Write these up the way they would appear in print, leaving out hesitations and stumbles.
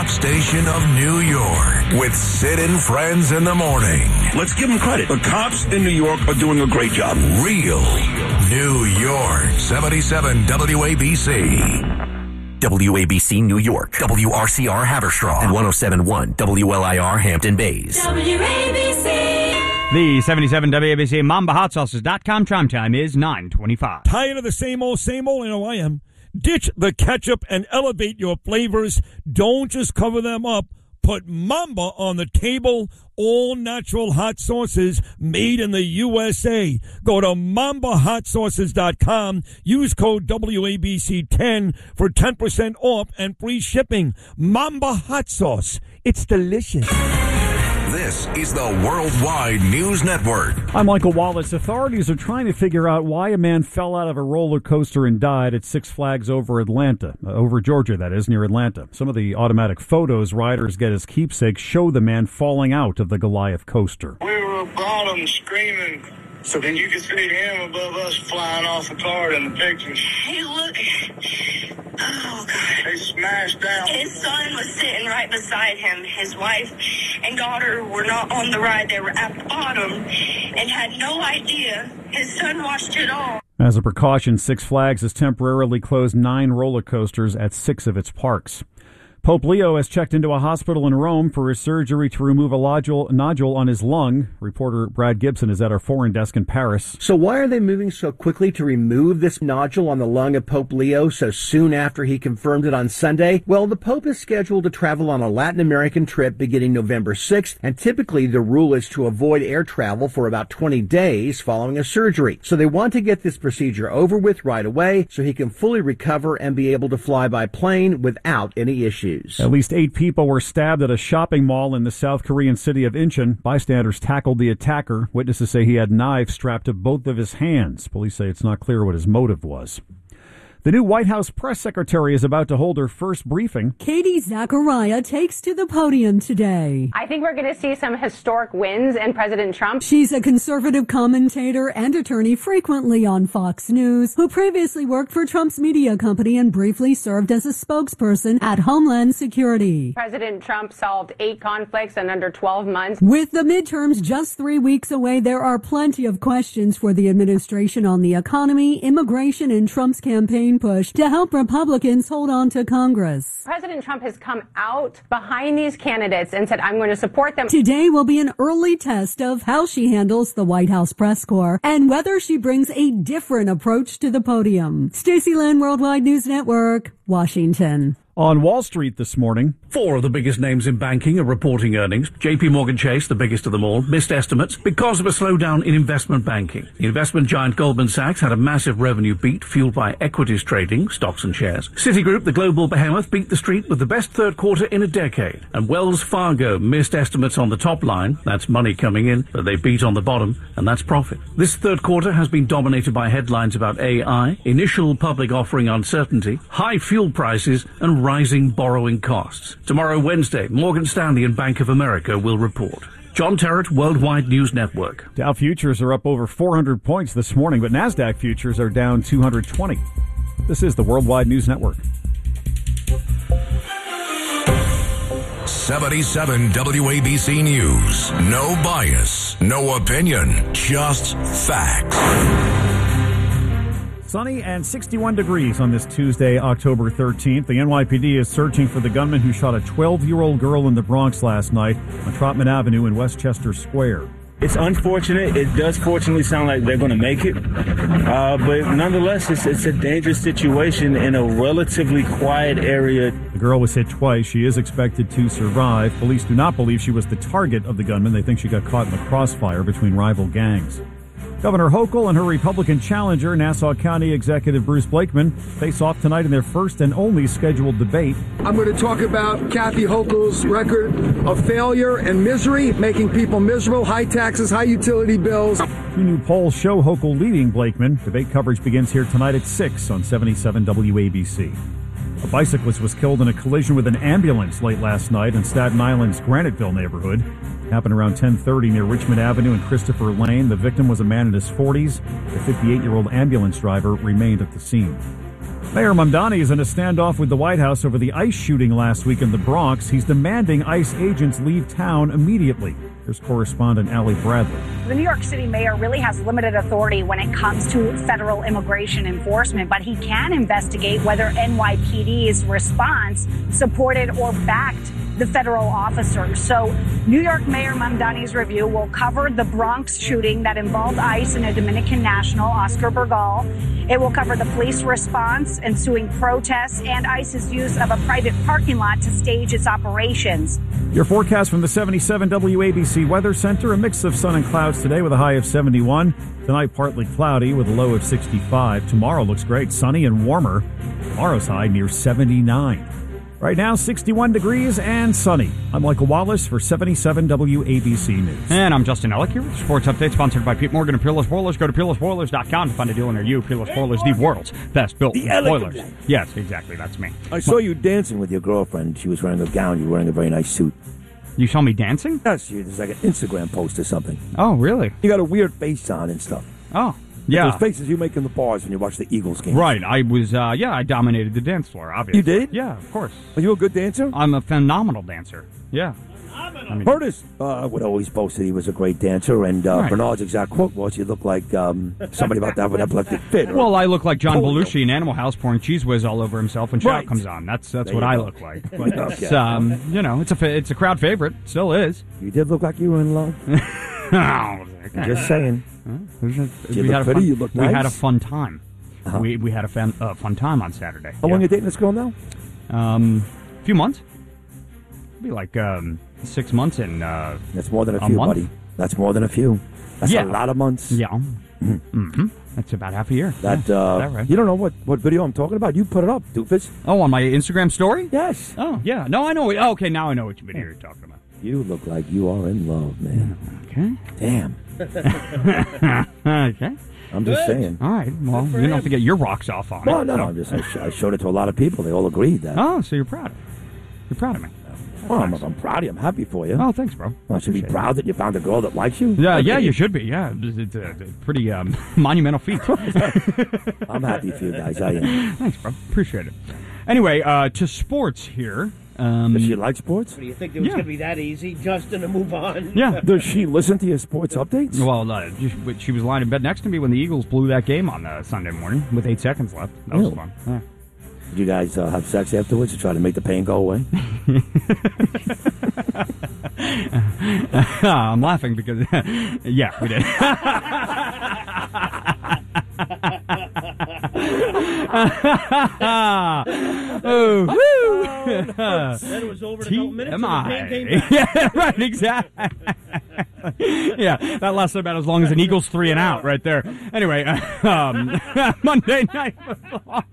talk station of New York with Sid and Friends in the morning. Let's give them credit. The cops in New York are doing a great job. Real New York. 77 WABC. WABC New York, WRCR Haverstraw, and 107.1 WLIR Hampton Bays. WABC. The 77 WABC MambaHotSauces.com tryme time is 9:25. Tired of the same old, I know I am. Ditch the ketchup and elevate your flavors. Don't just cover them up. Put Mamba on the table. All natural hot sauces made in the USA. Go to MambaHotSauces.com. Use code WABC10 for 10% off and free shipping. Mamba Hot Sauce. It's delicious. This is the Worldwide News Network. I'm Michael Wallace. Authorities are trying to figure out why a man fell out of a roller coaster and died at Six Flags over Georgia, that is, near Atlanta. Some of the automatic photos riders get as keepsakes show the man falling out of the Goliath coaster. We were bottom screaming, so then you could see him above us flying off the cart in the pictures. Hey, look. Oh, God. They smashed down. His son was sitting right beside him. His wife and daughter were not on the ride. They were at the bottom and had no idea. His son watched it all. As a precaution, Six Flags has temporarily closed 9 roller coasters at 6 of its parks. Pope Leo has checked into a hospital in Rome for his surgery to remove a nodule on his lung. Reporter Brad Gibson is at our foreign desk in Paris. So why are they moving so quickly to remove this nodule on the lung of Pope Leo so soon after he confirmed it on Sunday? Well, the Pope is scheduled to travel on a Latin American trip beginning November 6th, and typically the rule is to avoid air travel for about 20 days following a surgery. So they want to get this procedure over with right away so he can fully recover and be able to fly by plane without any issues. At least 8 people were stabbed at a shopping mall in the South Korean city of Incheon. Bystanders tackled the attacker. Witnesses say he had knives strapped to both of his hands. Police say it's not clear what his motive was. The new White House press secretary is about to hold her first briefing. Katie Zachariah takes to the podium today. I think we're going to see some historic wins in President Trump. She's a conservative commentator and attorney frequently on Fox News, who previously worked for Trump's media company and briefly served as a spokesperson at Homeland Security. President Trump solved 8 conflicts in under 12 months. With the midterms just 3 weeks away, there are plenty of questions for the administration on the economy, immigration, and Trump's campaign push to help Republicans hold on to Congress. President Trump has come out behind these candidates and said, I'm going to support them. Today will be an early test of how she handles the White House press corps and whether she brings a different approach to the podium. Stacey Lynn, Worldwide News Network, Washington. On Wall Street this morning, 4 of the biggest names in banking are reporting earnings. JP Morgan Chase, the biggest of them all, missed estimates because of a slowdown in investment banking. The investment giant Goldman Sachs had a massive revenue beat fueled by equities trading, stocks and shares. Citigroup, the global behemoth, beat the street with the best third quarter in a decade. And Wells Fargo missed estimates on the top line. That's money coming in, but they beat on the bottom, and that's profit. This third quarter has been dominated by headlines about AI, initial public offering uncertainty, high fuel prices, and rising borrowing costs. Tomorrow, Wednesday, Morgan Stanley and Bank of America will report. John Terrett, Worldwide News Network. Dow futures are up over 400 points this morning, but NASDAQ futures are down 220. This is the Worldwide News Network. 77 WABC News. No bias, no opinion, just facts. Sunny and 61 degrees on this Tuesday, October 13th. The NYPD is searching for the gunman who shot a 12-year-old girl in the Bronx last night on Trotman Avenue in Westchester Square. It's unfortunate. It does fortunately sound like they're going to make it. But nonetheless, it's a dangerous situation in a relatively quiet area. The girl was hit twice. She is expected to survive. Police do not believe she was the target of the gunman. They think she got caught in the crossfire between rival gangs. Governor Hochul and her Republican challenger, Nassau County Executive Bruce Blakeman, face off tonight in their first and only scheduled debate. I'm going to talk about Kathy Hochul's record of failure and misery, making people miserable, high taxes, high utility bills. 2 new polls show Hochul leading Blakeman. Debate coverage begins here tonight at 6 on 77 WABC. A bicyclist was killed in a collision with an ambulance late last night in Staten Island's Graniteville neighborhood. It happened around 10:30 near Richmond Avenue and Christopher Lane. The victim was a man in his 40s. The 58-year-old ambulance driver remained at the scene. Mayor Mamdani is in a standoff with the White House over the ICE shooting last week in the Bronx. He's demanding ICE agents leave town immediately. Here's correspondent Allie Bradley. The New York City mayor really has limited authority when it comes to federal immigration enforcement, but he can investigate whether NYPD's response supported or backed the federal officers. So New York Mayor Mamdani's review will cover the Bronx shooting that involved ICE and a Dominican national, Oscar Burgal. It will cover the police response, ensuing protests, and ICE's use of a private parking lot to stage its operations. Your forecast from the 77 WABC Weather Center, a mix of sun and clouds today with a high of 71. Tonight, partly cloudy with a low of 65. Tomorrow looks great, sunny and warmer. Tomorrow's high near 79. Right now, 61 degrees and sunny. I'm Michael Wallace for 77 WABC News. And I'm Justin Ellick here with Sports Update, sponsored by Pete Morgan and Peerless Spoilers. Go to peerlesspoilers.com to find a deal near you. Peerless Spoilers, the world's best built spoilers. Yes, exactly. That's me. I saw you dancing with your girlfriend. She was wearing a gown. You were wearing a very nice suit. You saw me dancing? Yes, there's like an Instagram post or something. Oh, really? You got a weird face on and stuff. Oh, yeah. Those faces you make in the bars when you watch the Eagles game. Right. I was, I dominated the dance floor, obviously. You did? Yeah, of course. Are you a good dancer? I'm a phenomenal dancer. Yeah. Curtis would always boast that he was a great dancer, and right. Bernard's exact quote was, "You look like somebody about to have an epileptic fit." Well, I look like John Belushi in Animal House pouring cheese whiz all over himself when Shout comes on. That's what I look like. But okay. It's a crowd favorite. Still is. You did look like you were in love. I'm just saying. We had a fun time. Uh-huh. We had a fun time on Saturday. How long are you dating this girl now? A few months. It'll be like 6 months and that's more than a few, buddy. That's more than a few. That's a lot of months. Yeah. Mm-hmm. That's about half a year. That right? You don't know what video I'm talking about? You put it up, doofus. Oh, on my Instagram story? Yes. Oh, yeah. No, I know. Okay, now I know which video you're talking about. You look like you are in love, man. Okay. Damn. Okay. I'm just saying. All right. Well, you don't have to get your rocks off on it. No. I showed it to a lot of people. They all agreed that. Oh, so you're proud. You're proud of me. Well, I'm proud of you. I'm happy for you. Oh, thanks, bro. I should be proud that you found a girl that likes you. Yeah, you should be. Yeah, it's a pretty monumental feat. I'm happy for you guys. I am. Thanks, bro. Appreciate it. Anyway, to sports here. Does she like sports? Do you think it was going to be that easy, Justin, to move on? Yeah. Does she listen to your sports updates? Well, she was lying in bed next to me when the Eagles blew that game on Sunday morning with 8 seconds left. That was fun. Yeah. Did you guys have sex afterwards to try to make the pain go away? I'm laughing because, yeah, we did. Oh, woo! Then it was over in a couple minutes. Yeah, right, exactly. Yeah, that lasted about as long as an Eagles 3 and out right there. Anyway, Monday Night Football.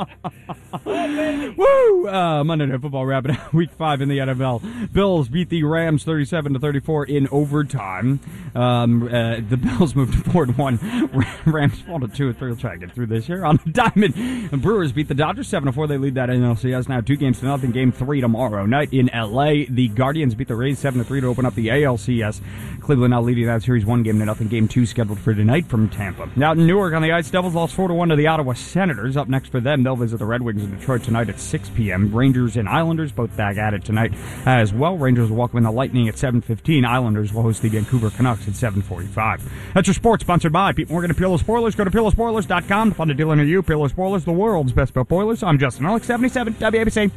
Woo! Monday Night Football wrapping up Week 5 in the NFL. Bills beat the Rams 37-34 in overtime. The Bills moved to 4-1. Rams fall to 2-3. We'll try to get through this here on the diamond. The Brewers beat the Dodgers 7-4. They lead that NLCS now 2-0. Game 3 tomorrow night in L.A. The Guardians beat the Rays 7-3 to open up the ALCS. Cleveland now leading that series 1-0. Game 2 scheduled for tonight from Tampa. Now in Newark on the ice, Devils lost 4-1 to the Ottawa Senators. Up next for them, they'll visit the Red Wings in Detroit tonight at 6 p.m. Rangers and Islanders both back at it tonight as well. Rangers will welcome in the Lightning at 7:15. Islanders will host the Vancouver Canucks at 7:45. That's your sports, sponsored by Pete Morgan and Peerless Spoilers. Go to peerlesspoilers.com to find a dealer near you. Peerless Spoilers, the world's best built boilers. I'm Justin Alex, 77 WABC.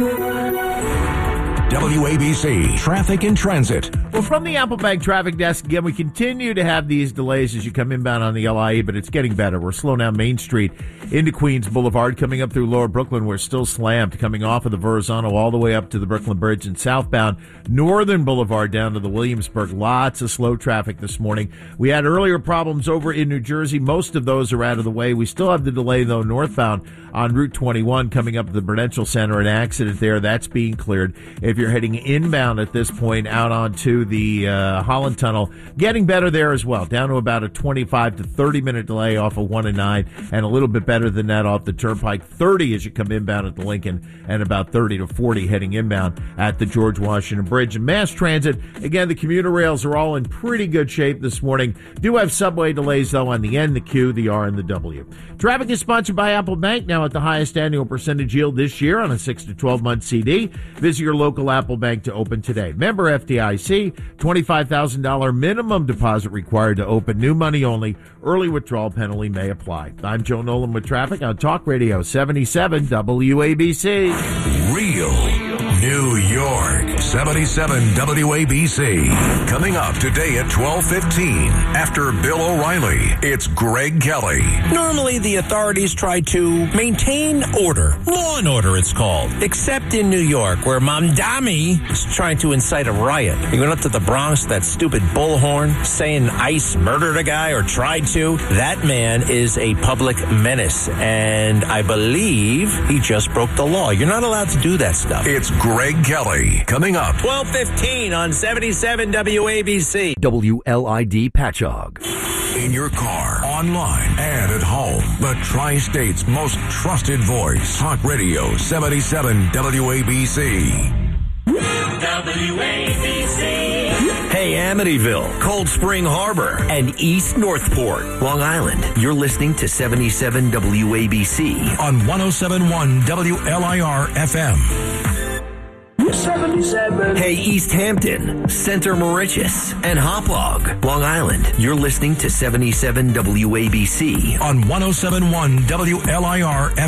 WABC Traffic and Transit. Well, from the Apple Bank Traffic Desk, again, we continue to have these delays as you come inbound on the LIE, but it's getting better. We're slowing down Main Street into Queens Boulevard, coming up through Lower Brooklyn. We're still slammed, coming off of the Verrazano all the way up to the Brooklyn Bridge and southbound Northern Boulevard down to the Williamsburg. Lots of slow traffic this morning. We had earlier problems over in New Jersey. Most of those are out of the way. We still have the delay, though, northbound on Route 21 coming up to the Prudential Center. An accident there. That's being cleared. If you're heading inbound at this point out onto through the Holland Tunnel. Getting better there as well, down to about a 25 to 30-minute delay off of 1 and 9, and a little bit better than that off the Turnpike. 30 as you come inbound at the Lincoln, and about 30 to 40 heading inbound at the George Washington Bridge. And mass transit, again, the commuter rails are all in pretty good shape this morning. Do have subway delays, though, on the N, the Q, the R, and the W. Traffic is sponsored by Apple Bank, now at the highest annual percentage yield this year on a 6 to 12-month CD. Visit your local Apple Bank to open today. Member FDIC, $25,000 minimum deposit required to open. New money only. Early withdrawal penalty may apply. I'm Joe Nolan with traffic on Talk Radio 77 WABC. Real New York, 77 WABC. Coming up today at 12:15. After Bill O'Reilly, it's Greg Kelly. Normally, the authorities try to maintain order. Law and order, it's called. Except in New York, where Mamdani is trying to incite a riot. He went up to the Bronx, that stupid bullhorn, saying ICE murdered a guy or tried to. That man is a public menace, and I believe he just broke the law. You're not allowed to do that stuff. It's Greg Kelly. Coming up. 12:15 on 77 WABC. WLID Patchogue. In your car, online, and at home. The Tri-State's most trusted voice. Talk Radio 77 WABC. WABC. Hey, Amityville, Cold Spring Harbor, and East Northport, Long Island. You're listening to 77 WABC on 107.1 WLIR FM. 77. Hey, East Hampton, Center Mauritius, and Hauppauge, Long Island. You're listening to 77 WABC on 107.1 WLIR FM.